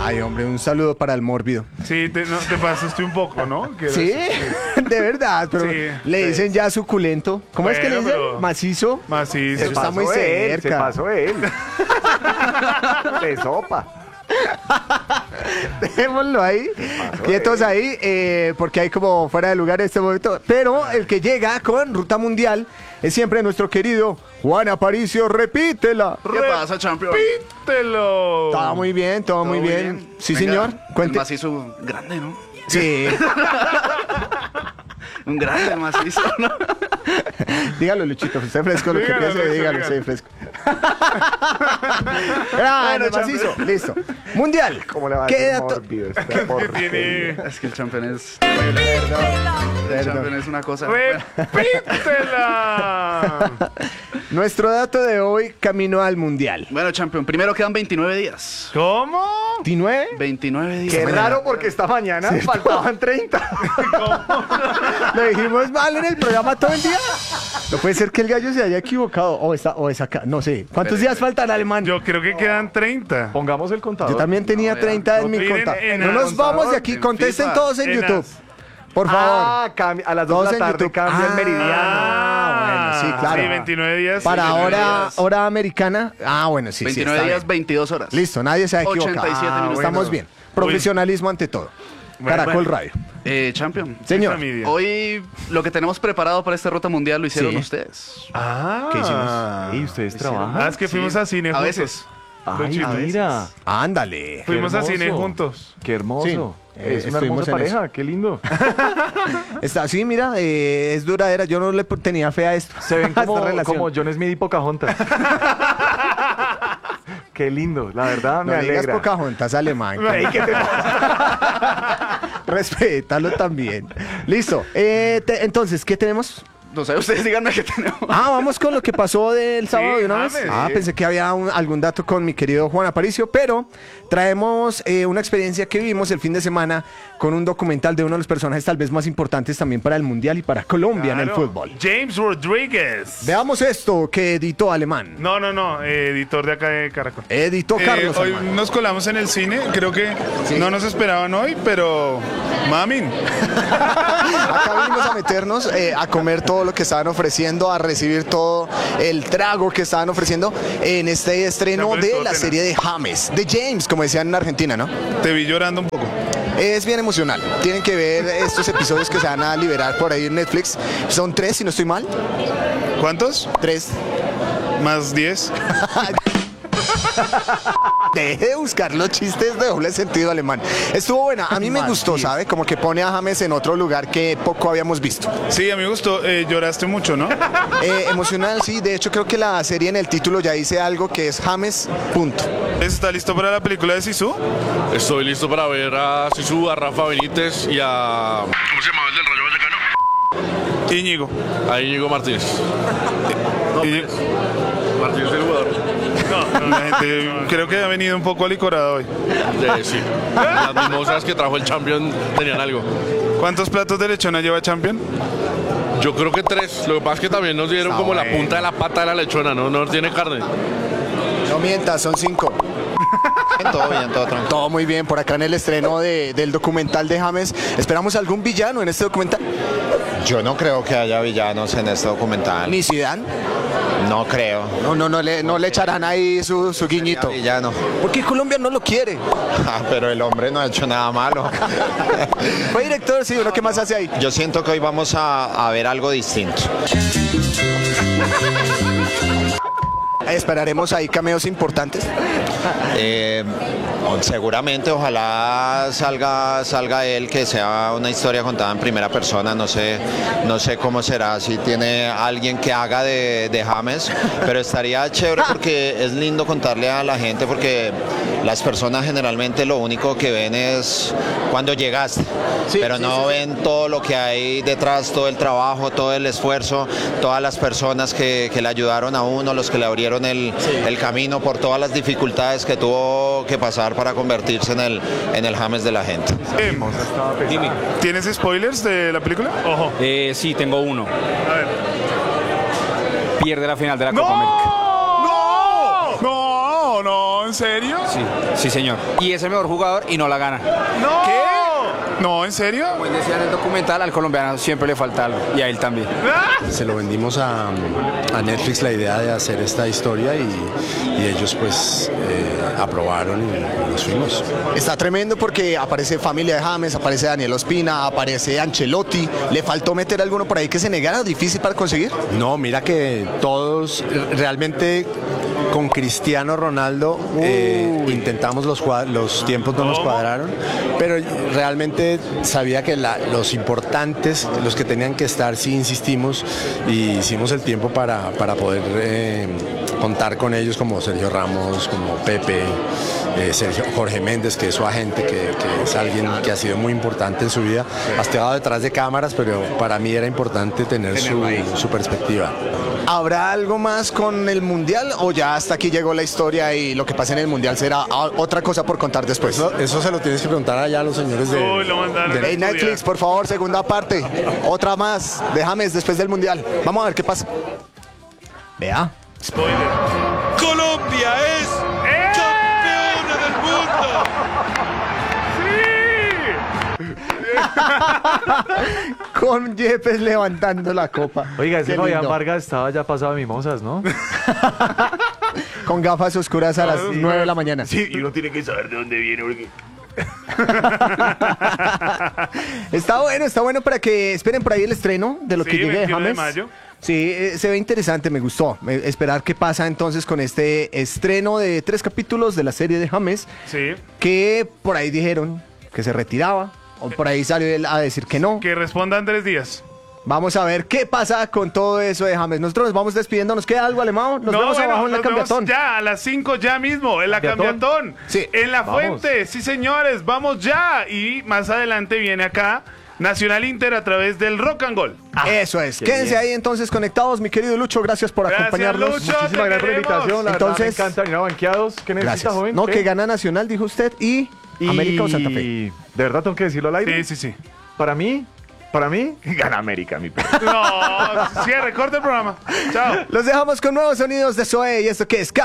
Ay, hombre, un saludo para el mórbido. Sí, te pasaste un poco, ¿no? Que Sí, de verdad, pero Sí, le dicen ya suculento. ¿Cómo es que le Bueno, dicen? pero- Macizo. Macizo. Eso está muy cerca. Se pasó él. De sopa. Dejémoslo ahí, quietos ahí, porque hay como fuera de lugar en este momento. Pero el que llega con Ruta Mundial es siempre nuestro querido Juan Aparicio. Repítela. ¿Qué pasa, champion? Repítelo. Todo muy bien, todo muy bien. Sí, Venga, señor. Cuente. El macizo grande, ¿no? Sí. Un grande macizo, ¿no? Dígalo, Luchito, esté fresco lo que Dígalo, piense, Lucho, dígalo, dígalo. esté fresco. Grande, Bueno, macizo, listo. Mundial. ¿Cómo le va a ¿Qué decir dato? mórbido? Este Que porquería. tiene... Es que el champion es... Perdón. El champion es una cosa... ¡Repítela! Nuestro dato de hoy, camino al Mundial. Bueno, champion, primero quedan 29 días. ¿Cómo? ¿29? 29 días. Qué raro porque esta mañana faltaban 30. Lo dijimos mal en el programa todo el día. No puede ser que el gallo se haya equivocado. O es acá. No sé. ¿Cuántos días faltan, Alemán? Yo creo que quedan 30. Pongamos el contador. Yo también tenía No, 30 en no, mi miren, cuenta. en No el nos vamos de aquí. en Contesten FIFA, todos en en YouTube. as. Por favor. Ah, a las 2 Todos de en la tarde YouTube. cambia el meridiano. Ah, bueno, sí, claro. Sí, 29 días. Para 29 hora, días. hora americana. Ah, bueno, sí, 29 sí. está días, bien. 22 horas. Listo, nadie se ha equivocado. 87 minutos. Estamos bien. Profesionalismo ante todo. Bueno, Caracol bueno. Radio. Champion, Señor. Familia. hoy lo que tenemos preparado para esta ruta mundial lo hicieron Sí. ustedes. Ah. ¿Qué hicimos? ¿Y ustedes trabajan? Ah, es que fuimos a cine A juntos. veces. Los Ay, chicos. mira. Ándale. Fuimos a hermoso. cine juntos. Qué hermoso. Sí, Es una estuvimos hermosa en pareja, qué lindo. Está así, mira, es duradera. Yo no le tenía fe a esto. Se ven a esta como, relación. como John Smith y Pocahontas. Qué lindo, la verdad No me le digas alegra. Pocahontas alemán. Ey, ¿qué te pasa? Respétalo también. Listo. Entonces, ¿qué tenemos? No sé, ustedes díganme qué tenemos. Ah, vamos con lo que pasó del sábado de una vez. James. Ah, pensé que había algún dato con mi querido Juan Aparicio, pero traemos una experiencia que vivimos el fin de semana con un documental de uno de los personajes tal vez más importantes también para el Mundial y para Colombia en el Claro. fútbol. James Rodríguez. Veamos esto que editó Alemán. No, editor de acá de Caracol. Editó Carlos Hoy Alemán. nos colamos en el cine, creo que no nos esperaban hoy, pero mamin. Acá vinimos a meternos a comer todo lo que estaban ofreciendo, a recibir todo el trago que estaban ofreciendo en este estreno Siempre de estuvo la tenaz. serie de James, de James, como decían en Argentina, ¿no? Te vi llorando un poco. Es bien emocional. Tienen que ver estos episodios que se van a liberar por ahí en Netflix. Son 3, si no estoy mal. ¿Cuántos? 3. Más 10. Deje de buscar los chistes de doble sentido alemán. Estuvo buena. A mí me gustó, ¿sabe? Como que pone a James en otro lugar que poco habíamos visto. Sí, a mí me gustó. Lloraste mucho, ¿no? Emocional, sí. De hecho, creo que la serie en el título ya dice algo que es James, punto. ¿Está listo para la película de Sisu? Estoy listo para ver a Sisu, a Rafa Benítez y a... ¿Cómo se llama el del Rayo Vallecano? Íñigo. A Íñigo Martínez. Íñigo. Martínez el jugador. La gente creo que ha venido un poco alicorada hoy. Sí. Las mimosas que trajo el Champion tenían algo. ¿Cuántos platos de lechona lleva Champion? Yo creo que 3. Lo que pasa es que también nos dieron Está como la bueno. punta de la pata de la lechona, no tiene carne. No mientas, son 5. Todo bien, todo tranquilo. Todo muy bien. Por acá en el estreno del documental de James. ¿Esperamos algún villano en este documental? Yo no creo que haya villanos en este documental. Ni Zidane. No creo. No le echarán ahí su guiñito. Villano. Porque Colombia no lo quiere. Ah, pero el hombre no ha hecho nada malo. Fue director, sí, uno que más hace ahí. Yo siento que hoy vamos a ver algo distinto. Esperaremos ahí cameos importantes. Seguramente, ojalá salga él, que sea una historia contada en primera persona. No sé cómo será, si tiene alguien que haga de James, pero estaría chévere porque es lindo contarle a la gente, porque las personas generalmente lo único que ven es cuando llegaste, pero no ven todo lo que hay detrás, todo el trabajo, todo el esfuerzo, todas las personas que le ayudaron a uno, los que le abrieron el camino por todas las dificultades que tuvo que pasar para convertirse en el James de la gente. Dime. ¿Tienes spoilers de la película? Ojo. Sí, tengo uno. A ver. Pierde la final de la Copa América. ¡No! No, ¿en serio? Sí, señor. Y es el mejor jugador y no la gana. No. ¿Qué? No, ¿en serio? Como decía en el documental, al colombiano siempre le falta algo. Y a él también. Se lo vendimos a Netflix la idea de hacer esta historia y ellos pues aprobaron y nos fuimos. Está tremendo porque aparece familia de James, aparece Daniel Ospina, aparece Ancelotti. ¿Le faltó meter alguno por ahí que se negara? ¿Difícil para conseguir? No, mira que todos realmente con Cristiano Ronaldo intentamos los tiempos no nos cuadraron, pero realmente sabía que los importantes, los que tenían que estar, sí insistimos y hicimos el tiempo para poder contar con ellos como Sergio Ramos, como Pepe, Jorge Méndez, que es su agente, que es alguien que ha sido muy importante en su vida. Ha estado detrás de cámaras, pero para mí era importante tener su perspectiva. ¿Habrá algo más con el Mundial o ya hasta aquí llegó la historia y lo que pasa en el Mundial será otra cosa por contar después? Eso se lo tienes que preguntar allá a los señores de... Hey, Netflix, por favor, segunda parte. Otra más de James después del Mundial. Vamos a ver qué pasa. Vea. Spoiler. Colombia es campeona del mundo. Con Yepes levantando la copa. Oiga, ese Qué Fabián lindo. Vargas estaba ya pasado de mimosas, ¿no? Con gafas oscuras a las 9 de la mañana. Sí, y uno tiene que saber de dónde viene. Porque... Está bueno para que esperen por ahí el estreno de lo Sí, que llegue de 21 de James. mayo. Sí, se ve interesante, me gustó. Esperar qué pasa entonces con este estreno de 3 capítulos de la serie de James. Sí. Que por ahí dijeron que se retiraba. O por ahí salió él a decir que no. Que responda Andrés Díaz. Vamos a ver qué pasa con todo eso de James. Nosotros nos vamos despidiendo. ¿Nos queda algo, Alemão? Nos vemos abajo en la nos vemos Cambiatón. ya a las 5 ya mismo, en la Cambiatón. Sí. En la Vamos. Fuente, sí señores, vamos ya. Y más adelante viene acá Nacional Inter a través del Rock and Gold. Eso es. Quédense ahí entonces conectados, mi querido Lucho. Gracias por Gracias, acompañarnos. Lucho, Muchísimas te gracias por la queremos. invitación. La verdad, Entonces- me encanta venir a banqueados. ¿Qué necesita, Gracias. joven? No, ¿Qué? que gana Nacional, dijo usted, y América o Santa Fe. Y de verdad tengo que decirlo al aire. Sí. Para mí, Gana América, mi perro. No, cierre, corta el programa. Chao. Los dejamos con nuevos sonidos de Zoe y esto que es